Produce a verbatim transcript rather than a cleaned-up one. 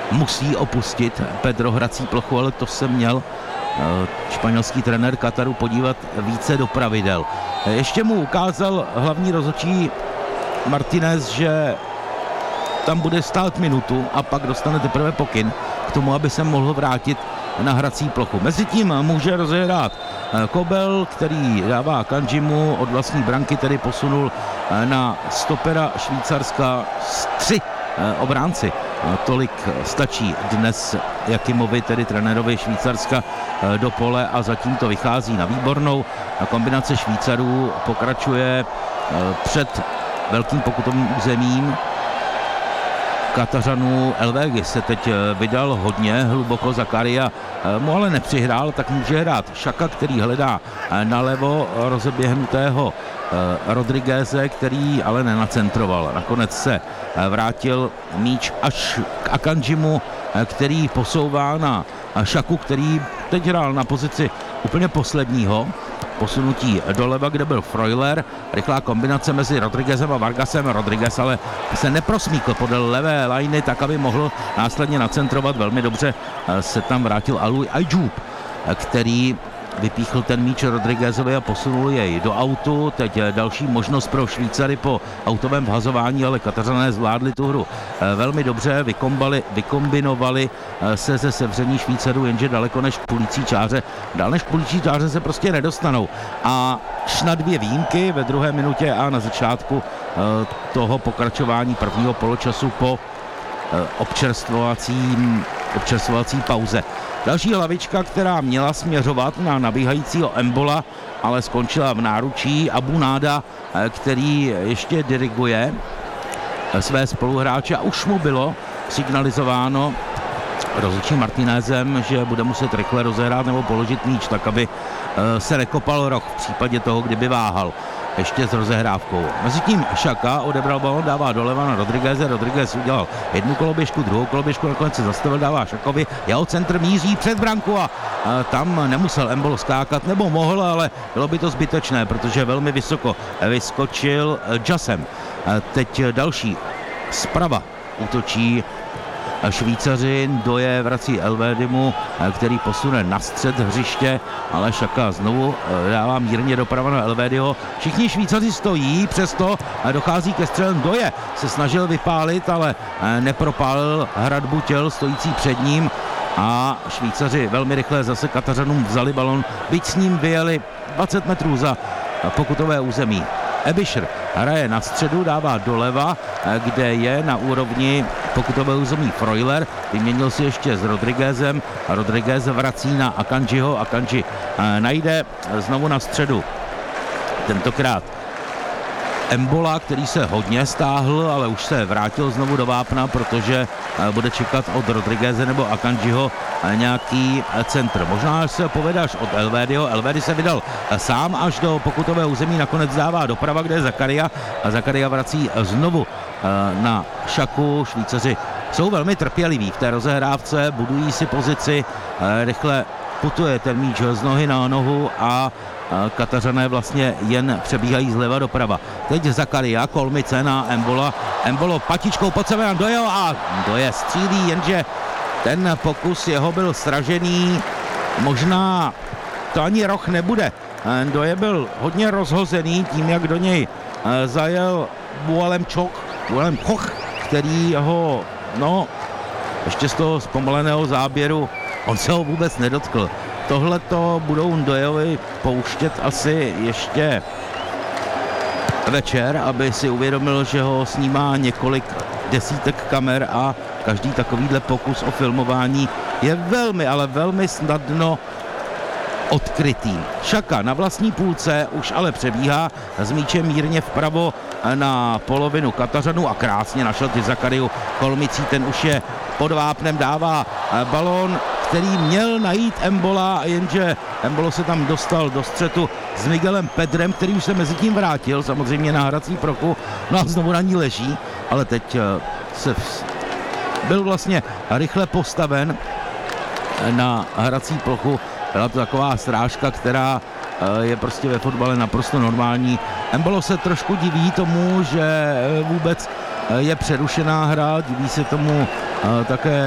musí opustit Pedro hrací plochu, ale to se měl španělský trenér Kataru podívat více do pravidel. Ještě mu ukázal hlavní rozhodčí Martinez, že tam bude stát minutu a pak dostane teprve pokyn k tomu, aby se mohl vrátit na hrací plochu. Mezitím může rozehrát Kobel, který dává Akanjimu, od vlastní branky tedy posunul na stopera Švýcarska tři obránci. Tolik stačí dnes Jakimovi, tedy trenérovi Švýcarska, do pole a zatím to vychází na výbornou. Kombinace Švýcarů pokračuje před velkým pokutovým územím Katařanů. Elvégy se teď vydal hodně hluboko, Zakaria mu ale nepřihrál, tak může hrát Šaka, který hledá nalevo rozeběhnutého Rodrigueze, který ale nenacentroval. Nakonec se vrátil míč až k Akanjimu, který posouvá na Šaku, který teď hrál na pozici úplně posledního. Posunutí doleva, kde byl Freuler, rychlá kombinace mezi Rodriguezem a Vargasem. Rodriguez ale se neprosmíkl podél levé lajny, tak aby mohl následně nacentrovat. Velmi dobře se tam vrátil Alui Ajdžub, který vypíchl ten míč Rodriguezovi a posunul jej do autu. Teď další možnost pro Švýcary po autovém vhazování, ale Katařané zvládli tu hru velmi dobře, vykombali, vykombinovali se ze sevření Švýcarů, jenže daleko než k půlící čáře. Dál než k půlící čáře se prostě nedostanou. A na dvě výjimky ve druhé minutě a na začátku toho pokračování prvního poločasu po občerstvovacím, občerstvovací pauze. Další hlavička, která měla směřovat na nabíhajícího Embola, ale skončila v náručí Abu Nada, který ještě diriguje své spoluhráče a už mu bylo signalizováno rozhodčím Martinezem, že bude muset rychle rozehrát nebo položit míč, tak aby se nekopal roh v případě toho, kdyby váhal ještě s rozehrávkou. Mezitím Šaka odebral balon, dává doleva na Rodrigueze, Rodriguez udělal jednu koloběžku, druhou koloběžku, nakonec se zastavil, dává Šakovi, jeho centr míří před branku a, a tam nemusel Embolo skákat, nebo mohl, ale bylo by to zbytečné, protože velmi vysoko vyskočil Jasem. Teď další zprava útočí Švýcaři, Doje vrací Elvédimu, který posune na střed hřiště, ale Šaka znovu dává mírně doprava na Elvédiho. Všichni Švýcaři stojí, přesto dochází ke střelem. Doje se snažil vypálit, ale nepropálil hradbu těl stojící před ním a Švýcaři velmi rychle zase Katařanům vzali balon, byť s ním vyjeli dvacet metrů za pokutové území. Ebischer hraje na středu, dává doleva, kde je na úrovni pokutového území Freuler, vyměnil si ještě s Rodriguezem a Rodriguez vrací na Akanjiho, Akanji najde znovu na středu, tentokrát Embola, který se hodně stáhl, ale už se vrátil znovu do vápna, protože bude čekat od Rodrigueze nebo Akanjiho nějaký centr. Možná se povedáš od Elvédiho. Elvédi se vydal sám až do pokutového území, nakonec dává doprava, kde je Zakaria a Zakaria vrací znovu na Šaku. Švýcaři jsou velmi trpěliví v té rozehrávce, budují si pozici, rychle putuje ten míč z nohy na nohu a Katařané vlastně jen přebíhají zleva doprava. Teď Zakaria, kolmice na Embola. Embolo patičkou pod sebe na Dojeho a Doje střílí, jenže ten pokus jeho byl sražený. Možná to ani roh nebude. Doje byl hodně rozhozený tím, jak do něj zajel Bualem Čok, Bualem Koch, který ho, no, ještě z toho zpomaleného záběru, on se ho vůbec nedotkl. Tohle to budou Dojovi pouštět asi ještě večer, aby si uvědomil, že ho snímá několik desítek kamer a každý takovýhle pokus o filmování je velmi, ale velmi snadno odkrytý. Šaka na vlastní půlce už ale přebíhá s míčem mírně vpravo na polovinu Katařanů a krásně našel ty Zakariu kolmicí, ten už je pod vápnem, dává balón, který měl najít Embola, jenže Embolo se tam dostal do střetu s Miguelem Pedrem, který už se mezi tím vrátil, samozřejmě na hrací plochu, no a znovu na ní leží, ale teď se byl vlastně rychle postaven na hrací plochu. Byla to taková srážka, která je prostě ve fotbale naprosto normální. Embolo se trošku diví tomu, že vůbec je přerušená hra, diví se tomu také